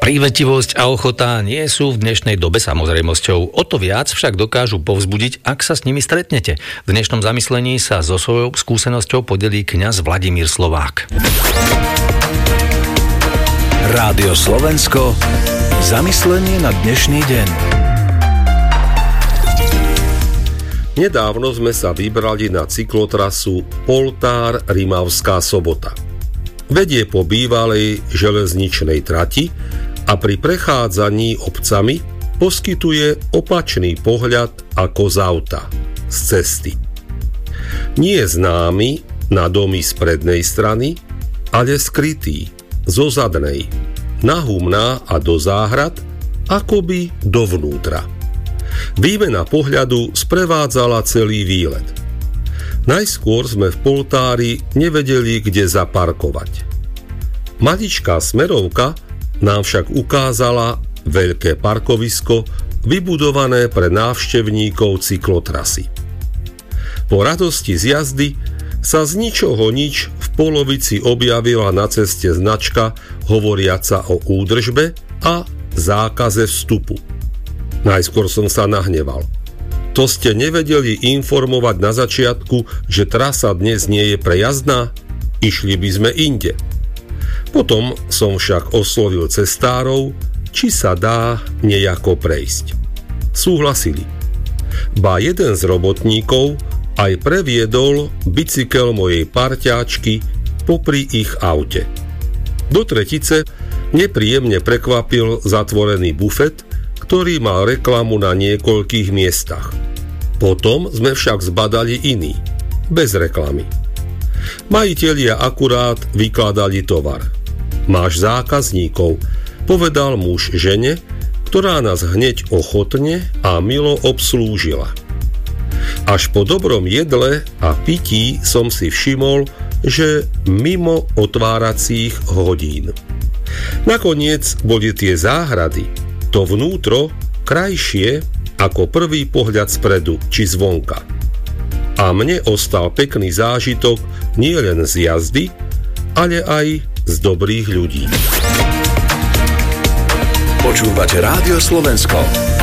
Prívetivosť a ochota nie sú v dnešnej dobe samozrejmosťou. O to viac však dokážu povzbudiť, ak sa s nimi stretnete. V dnešnom zamyslení sa so svojou skúsenosťou podelí kňaz Vladimír Slovák. Rádio Slovensko. Zamyslenie na dnešný deň. Nedávno sme sa vybrali na cyklotrasu Poltár-Rimavská Sobota. Vedie po bývalej železničnej trati a pri prechádzaní obcami poskytuje opačný pohľad ako z auta, z cesty. Nie je známy na domy z prednej strany, ale skrytý, zo zadnej, na humná a do záhrad, akoby dovnútra. Výmena pohľadu sprevádzala celý výlet. Najskôr sme v Poltári nevedeli, kde zaparkovať. Maličká smerovka nám však ukázala veľké parkovisko, vybudované pre návštevníkov cyklotrasy. Po radosti z jazdy sa z ničoho nič v polovici objavila na ceste značka hovoriaca o údržbe a zákaze vstupu. Najskôr som sa nahneval. To ste nevedeli informovať na začiatku, že trasa dnes nie je prejazdná? Išli by sme inde. Potom som však oslovil cestárov, či sa dá nejako prejsť. Súhlasili. Ba jeden z robotníkov aj previedol bicykel mojej parťáčky popri ich aute. Do tretice nepríjemne prekvapil zatvorený bufet, ktorý mal reklamu na niekoľkých miestach. Potom sme však zbadali iný, bez reklamy. Majitelia akurát vykladali tovar. Máš zákazníkov, povedal muž žene, ktorá nás hneď ochotne a milo obslúžila. Až po dobrom jedle a pití som si všimol, že mimo otváracích hodín. Nakoniec boli tie záhrady, to vnútro, krajšie ako prvý pohľad spredu či zvonka. A mne ostal pekný zážitok nielen z jazdy, ale aj z dobrých ľudí. Počúvate Rádio Slovensko.